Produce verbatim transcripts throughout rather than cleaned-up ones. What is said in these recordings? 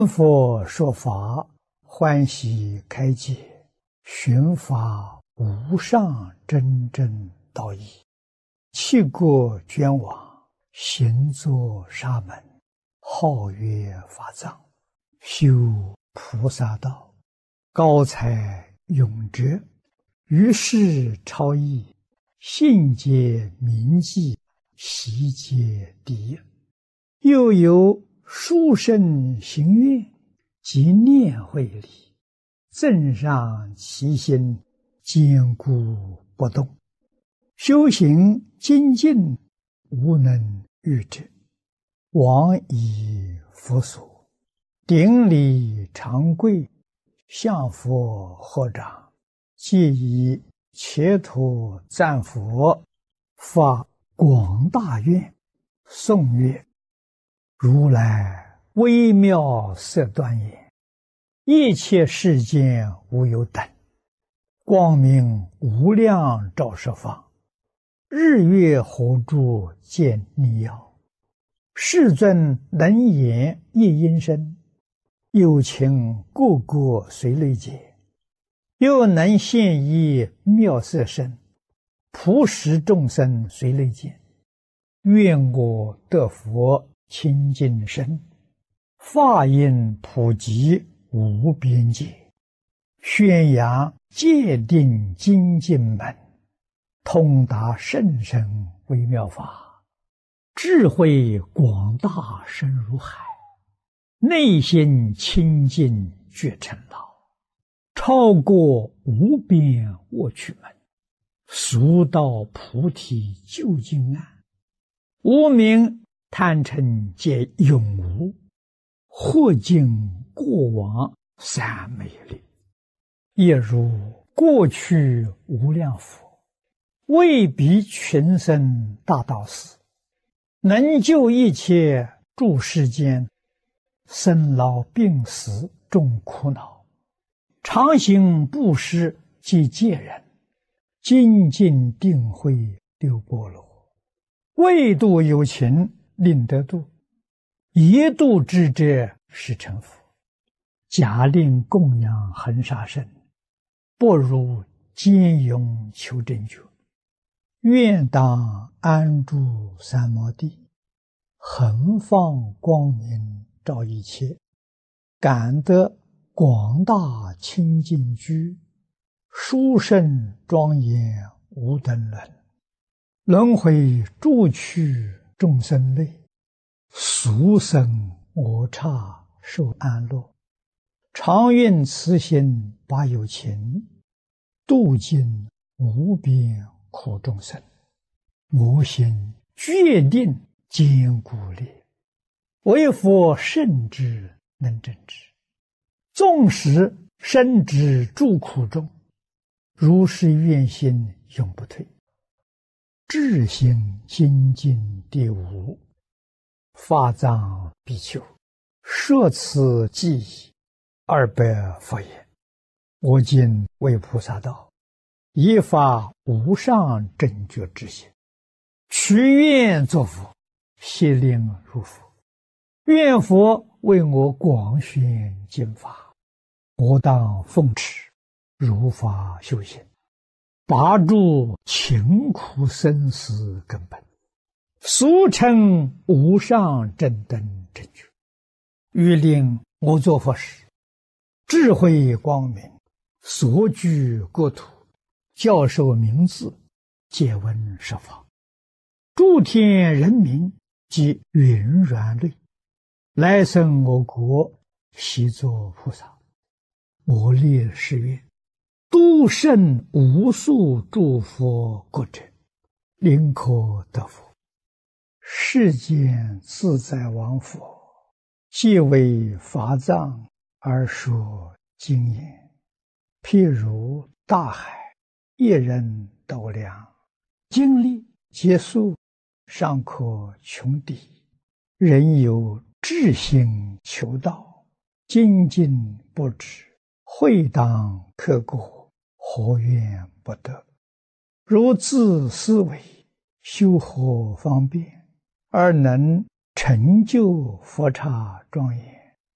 佛说法，欢喜开解，寻法无上真正道义。弃过捐往，行作沙门，号曰法藏，修菩萨道，高才永哲，于世超逸，信解铭记，习皆第一。又有殊胜行愿，即念慧理，正上其心，坚固不动。修行精进，无能御之。往以佛所，顶礼长跪，向佛合掌，即以切土赞佛，发广大愿，颂曰：如来微妙色端严，一切世间无有等，光明无量照十方，日月火柱见逆耀，世尊能言一音声，有情个个随类解，又能现一妙色身，普使众生随类见。愿我得佛清净身，法音普及无边界，宣扬戒定精进门，通达甚深微妙法，智慧广大深如海，内心清净觉成道，超过无边卧趣门，速到菩提究竟岸。无明贪嗔皆永无，或尽过往三昧力，也如过去无量佛，为彼群生大道士，能救一切诸世间生老病死众苦恼，常行布施及戒人，精进定慧六波罗，为度有情令得度，一度之者是成佛。假令供养恒沙身，不如坚勇求真觉。愿当安住三摩地，恒放光明照一切，感得广大清净居，殊胜庄严无等伦。轮回诸趣众生类，俗生我刹受安乐。常愿慈心把有情，度尽无边苦众生。我心决定坚固烈，为佛圣之能证之。纵使身之诸苦中，如是愿心永不退。智行精进第五，法藏比丘，摄此记忆二百佛言：我今为菩萨道，以发无上正觉之心，许愿作佛，悉令入佛。愿佛为我广宣经法，我当奉持，如法修行，拔除勤苦生死根本，俗称无上正等正觉。欲令我作佛时，智慧光明，所居国土，教授名字，皆闻十方。诸天人民及云软类，来生我国，悉作菩萨。我立誓愿，度胜无数诸佛国者，临可得佛。世间自在王佛，即为法藏而说经言，譬如大海，一人斗量，经历结束，尚可穷底。人有志心求道，精进不止，会当刻过，何怨不得？如自思维，修何方便，而能成就佛刹庄严？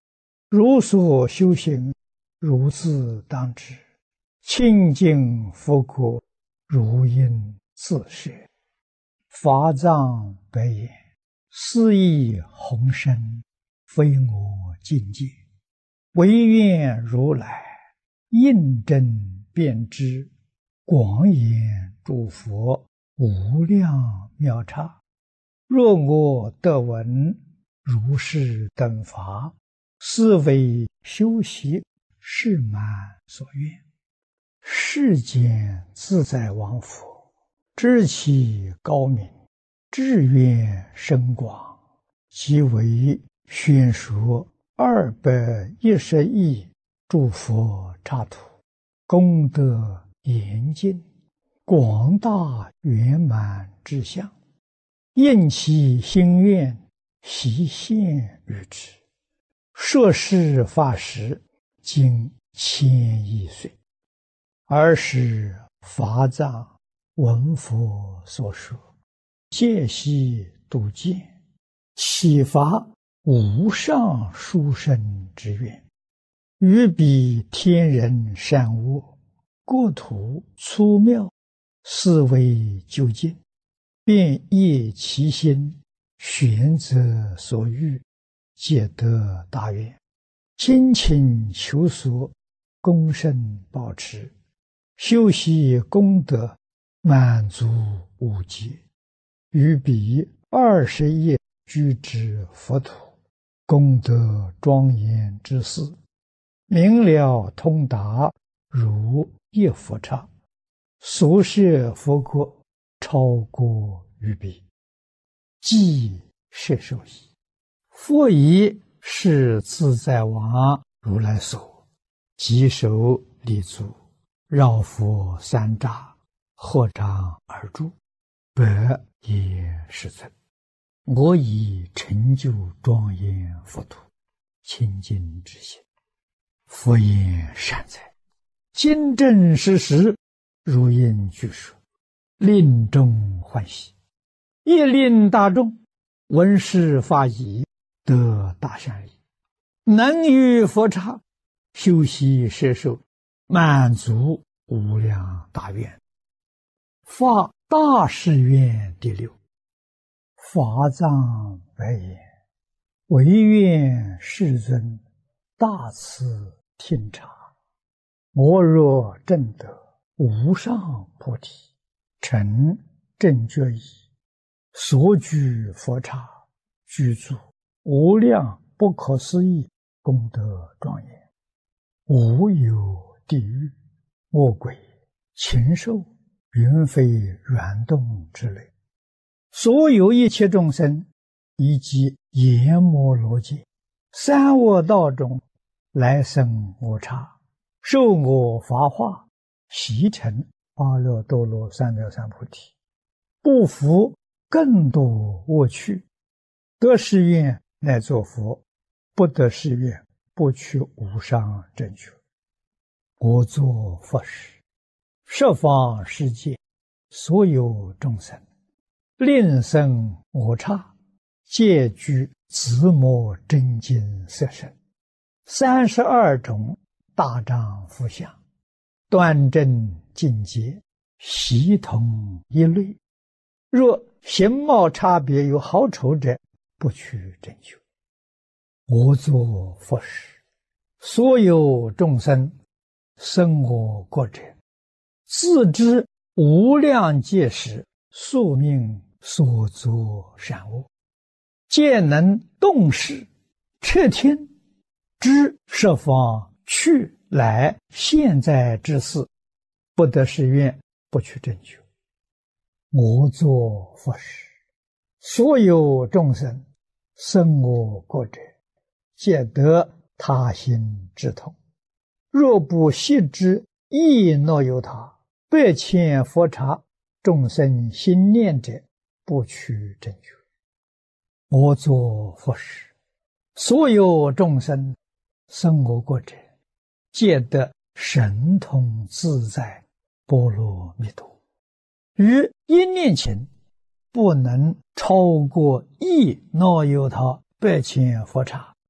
如所修行，如自当知。清净佛果，如应自摄。法藏白言：斯亦宏深，非我境界。唯愿如来印证遍知，广演诸佛无量妙刹。若我得闻如是等法，是为修习是满所愿。世间自在王佛，知其高明，志愿深广，即为宣说二百一十亿诸佛刹土，功德严尽，广大圆满之相，应其心愿，悉现于之。说是法时，经千亿岁。尔时法藏闻佛所说，戒悉度见，启发无上殊胜之愿，于彼天人善恶，国土粗妙，思维究竟，便业其心，选择所欲，皆得大愿，精勤求索，功胜保持，修习功德，满足无极，于彼二十亿居之佛土，功德庄严之事，明了通达，如一佛刹。所摄佛国，超过于彼，即摄受矣。佛以是自在王如来所，即手立足，绕佛三匝，合掌而住，百也世尊。我以成就庄严佛土，清净之心。佛言善哉，今正实实，如应具说，令众欢喜，亦令大众闻是法已，得大善利，能于佛刹修习摄受，满足无量大愿。发大誓愿第六。法藏白言：唯愿世尊大慈听察，我若证得无上菩提，成正觉已，所居佛刹，具足无量不可思议功德庄严，无有地狱、恶鬼、禽兽、云飞软动之类，所有一切众生，以及阎摩罗界、三恶道中来生我刹，受我法化，习成阿耨多罗三藐三菩提，不服更多恶趣，得誓愿乃作佛，不得誓愿不取无上正觉。我作佛时，十方世界所有众生，令生我刹，皆具自摩真经色身，三十二种大丈夫相，端正境界，悉同一类。若形貌差别有好丑者，不取正觉。我作佛时，所有众生生我国者，自知无量劫时宿命所作善恶，皆能动识彻听，知十方去来现在之事，不得誓愿，不取正觉。我作佛时，所有众生生我国者，皆得他心之通。若不悉知亦若有他，百千佛刹众生心念者，不取正觉。我作佛时，所有众生生我国者，皆得神通自在波罗蜜多。于一念前，不能超过一若有他百千佛刹，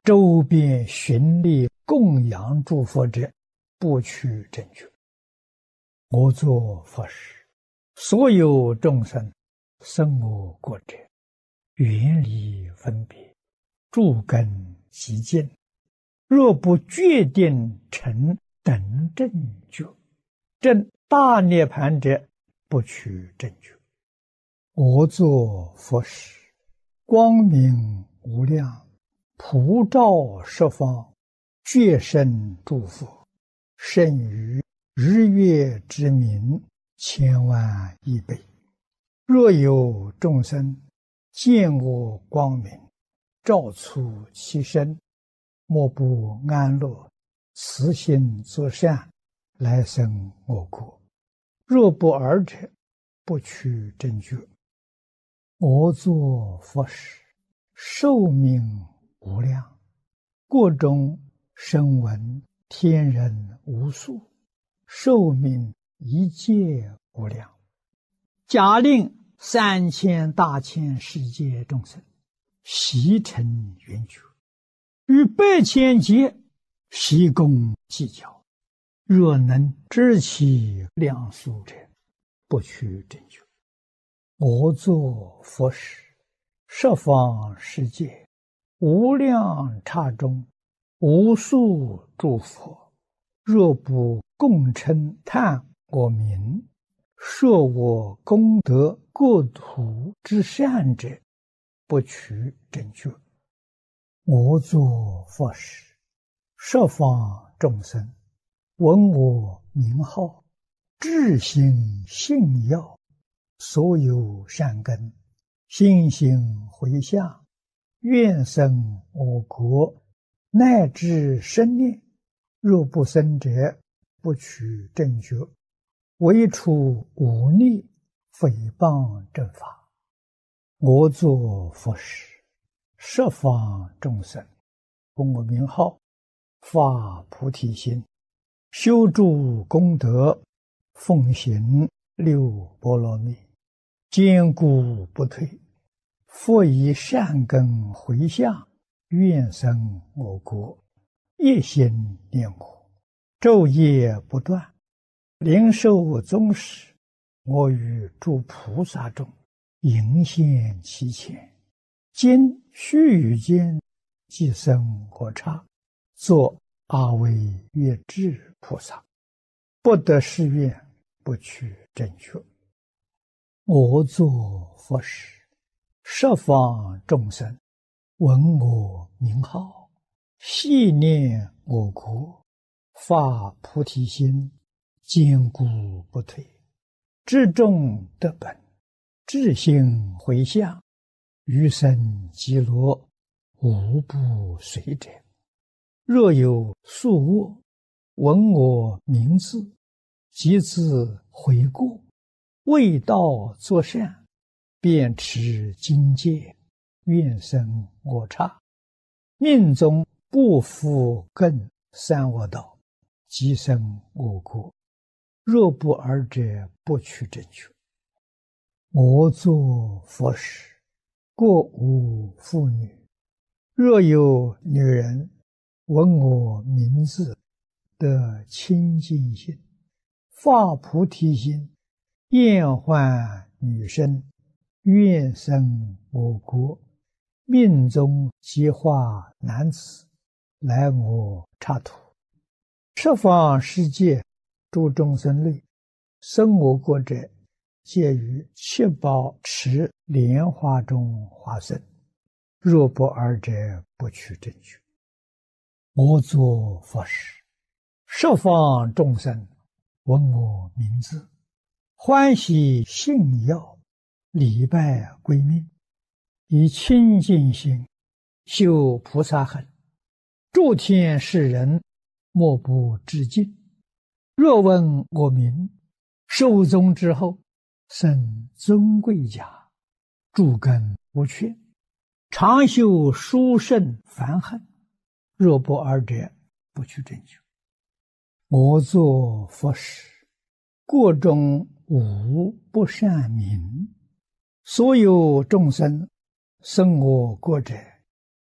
周边寻利供养诸佛者，不取正觉。我作佛时，所有众生生我国者，远离分别，诸根极净。若不决定成等正觉，证大涅盘者，不取正觉。我作佛时，光明无量，普照十方，觉生诸佛，胜于日月之明千万亿倍。若有众生见我光明，照出其身，莫不安乐，慈心作善，来生我国。若不尔者，不取正觉。我作佛时，寿命无量，国中声闻天人无数，寿命一切无量。假令三千大千世界众生悉成圆觉，于百千劫悉共计较，若能知其量数者，不取正觉。我作佛时，十方世界无量刹中，无数诸佛，若不共称叹我名，说我功德国土之善者，不取正觉。我作佛时，十方众生闻我名号，至心信要，所有善根心行回向，愿生我国，乃至生念。若不生者，不取正觉。唯除忤逆诽谤正法。我作佛时，十方众生闻我名号，发菩提心，修诸功德，奉行六波罗蜜，坚固不退。复以善根回向，愿生我国，一心念我，昼夜不断。灵寿宗时，我于诸菩萨中迎现其前，今须臾间即生我刹，作阿惟越致菩萨。不得誓愿，不取正觉。我作佛时，十方众生闻我名号，系念我国，发菩提心，坚固不退。至众得本，至心回向，余生极乐，无不随者。若有宿卧，闻我名字，即自悔过，为道作善，便持经戒，愿生我刹。命中不复更三恶道，即生我国。若不尔者，不取正觉。我作佛时，过无妇女。若有女人闻我名字，得清净心，发菩提心，厌患女身，愿生我国，命中即化男子，来我刹土。十方世界诸众生类，生我国者，皆于七宝池莲花中化生。若不尔者，不取正觉。我作佛时，十方众生闻我名字，欢喜信要，礼拜归命，以清净心修菩萨行，诸天世人莫不致敬。若闻我名，寿终之后，生尊贵家，诸根无缺，常修殊胜梵行。若不尔者，不取正觉。我作佛时，国中无不善民，所有众生生我国者，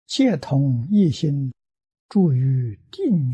皆同一心，住于定